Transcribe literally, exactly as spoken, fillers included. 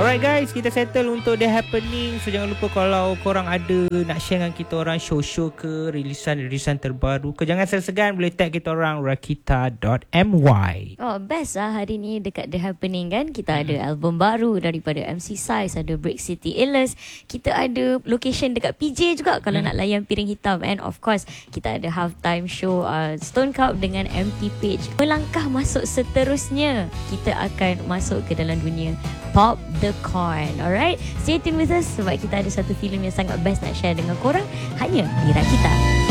Alright guys, kita settle untuk The Happening. So jangan lupa kalau korang ada nak share dengan kita orang show-show ke, rilisan-rilisan terbaru ke, jangan segan boleh tag kita orang rakita dot my. Oh, best lah hari ni dekat The Happening kan. Kita ada album baru daripada M C Size, ada Break City Illness. Kita ada location dekat P J juga kalau hmm. nak layan Piring Hitam. And of course, kita ada halftime show uh, Stone Cup dengan M T Page. Melangkah masuk seterusnya, kita akan masuk ke dalam dunia Pop the Corn. Alright, stay tuned with us sebab kita ada satu filem yang sangat best nak share dengan korang hanya di Rakita.